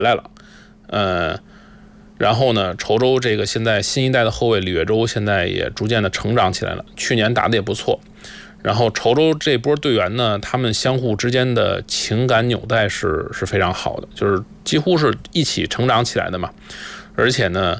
来了，然后呢，稠州这个现在新一代的后卫李跃洲现在也逐渐的成长起来了，去年打得也不错。然后稠州这波队员呢，他们相互之间的情感纽带是非常好的，就是几乎是一起成长起来的嘛。而且呢，